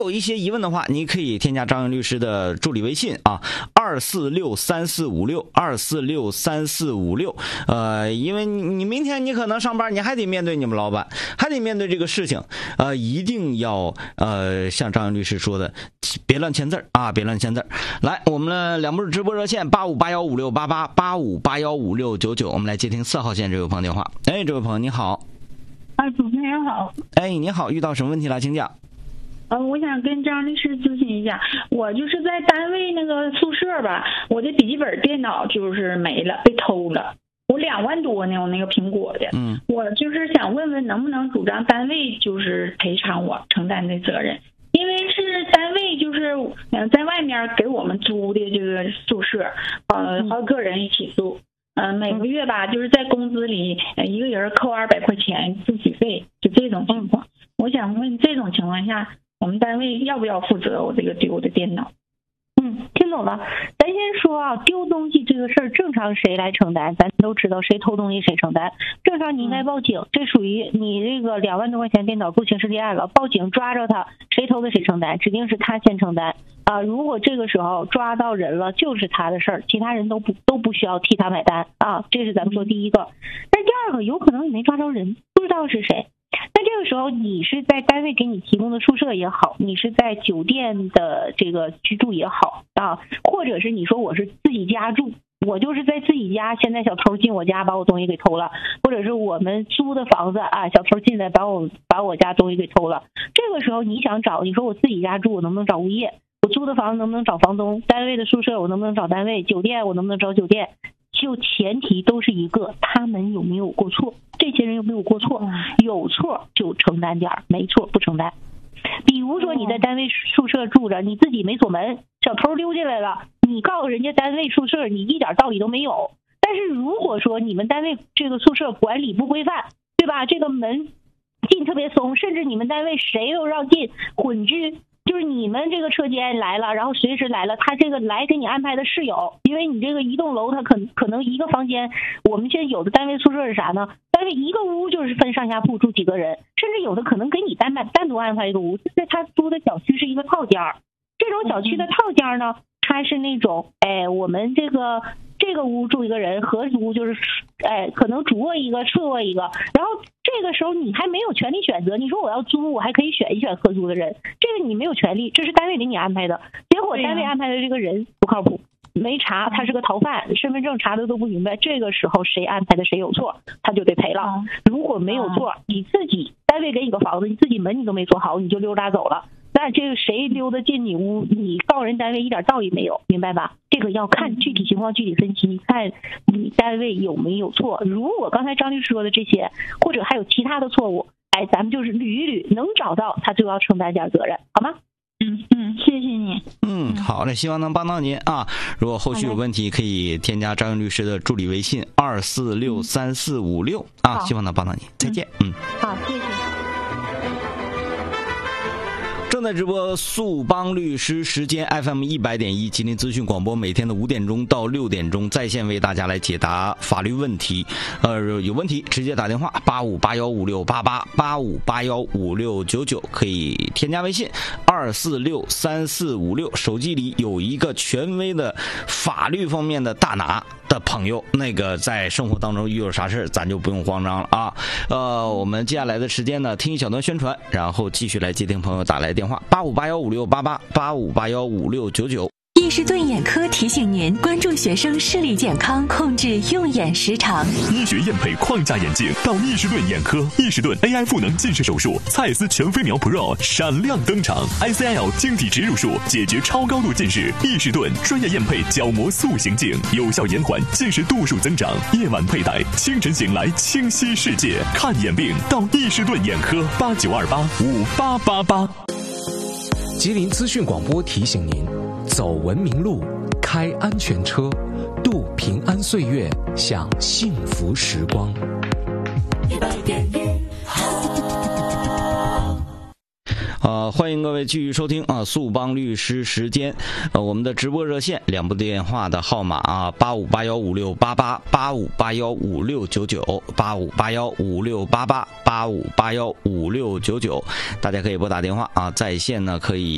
有一些疑问的话，你可以添加张云律师的助理微信啊，2463456，2463456。因为你明天你可能上班，你还得面对你们老板，还得面对这个事情，一定要像张云律师说的，别乱签字啊，别乱签字。来，我们的两部直播热线85815688，85815699，我们来接听4号线这位朋友电话。哎，这位朋友你好。 主持人好。 哎，你好，遇到什么问题了，请讲。 我想跟张律师咨询一下，我就是在单位那个宿舍吧，我的笔记本电脑就是没了，被偷了，我2万多呢，我那个苹果的，我就是想问问能不能主张单位就是赔偿我承担这责任，因为是单位就是在外面给我们租的这个宿舍，好几个人一起住，每个月吧就是在工资里一个人扣200块钱自取费，就这种情况，我想问这种情况下我们单位要不要负责我这个丢的电脑？ 听懂了。咱先说啊，丢东西这个事儿，正常谁来承担？咱都知道谁偷东西谁承担。正常你应该报警，这属于你这个2万多块钱电脑不刑事立案了，报警抓着他，谁偷的谁承担，指定是他先承担啊。如果这个时候抓到人了，就是他的事儿，其他人都不需要替他买单啊。这是咱们说第一个。但第二个，有可能你没抓着人，不知道是谁。那这个时候你是在单位给你提供的宿舍也好，你是在酒店的这个居住也好啊，或者是你说我是自己家住，我就是在自己家，现在小偷进我家把我东西给偷了，或者是我们租的房子啊，小偷进来把我家东西给偷了，这个时候你想找，你说我自己家住，我能不能找物业？我租的房子能不能找房东？单位的宿舍我能不能找单位？酒店我能不能找酒店？就前提都是一个，他们有没有过错？这些人有没有过错？有错就承担点，没错不承担。比如说你在单位宿舍住着，你自己没锁门，小偷溜进来了，你告诉人家单位宿舍，你一点道理都没有。但是如果说你们单位这个宿舍管理不规范，对吧？这个门进特别松，甚至你们单位谁都让进，混居。就是你们这个车间来了，然后随时来了，他这个来给你安排的室友，因为你这个一栋楼他可能一个房间，我们现在有的单位宿舍是啥呢？单位一个屋就是分上下铺住几个人，甚至有的可能给你单独安排一个屋，在他租的小区是一个套间，这种小区的套间呢，它是那种我们这个屋住一个人，合租就是可能主卧一个，次卧一个，然后这个时候你还没有权利选择，你说我要租，我还可以选一选合租的人，这个你没有权利，这是单位给你安排的，结果单位安排的这个人不靠谱，没查他是个逃犯，身份证查的都不明白，这个时候谁安排的谁有错，他就得赔了。如果没有错，你自己单位给你个房子，你自己门你都没锁好，你就溜达走了，那这个谁溜达进你屋，你告人单位一点道理没有，明白吧？这个要看具体情况具体分析，看你单位有没有错。如果刚才张律师说的这些，或者还有其他的错误，咱们就是捋一捋，能找到他就要承担点责任，好吗？ 谢谢你。 好嘞，希望能帮到您啊。如果后续有问题，可以添加张云律师的助理微信2463456啊，希望能帮到你。再见。 好，谢谢。 正在直播速帮律师时间 FM100.1吉林资讯广播，每天的5点钟到6点钟在线为大家来解答法律问题。有问题直接打电话85815688，85815699，可以添加微信2463456。手机里有一个权威的法律方面的大拿的朋友，那个在生活当中遇有啥事咱就不用慌张了啊。我们接下来的时间呢，听一小段宣传，然后继续来接听朋友打来电话85815688，85815699。 易士顿眼科提醒您关注学生视力健康，控制用眼时长。 医学验配框架眼镜到易士顿眼科，易士顿 AI 赋能近视手术，蔡司全飞秒 Pro 闪亮登场 ，ICL 晶体植入术解决超高度近视。易士顿专业验配角膜塑形镜，有效延缓近视度数增长。夜晚佩戴，清晨醒来清晰世界。看眼病到易士顿眼科，89285888。 吉林资讯广播提醒您：走文明路，开安全车，度平安岁月，享幸福时光。 欢迎各位继续收听速帮律师时间。我们的直播热线2部电话的号码85815688，85815699，85815699，大家可以拨打电话在线呢可以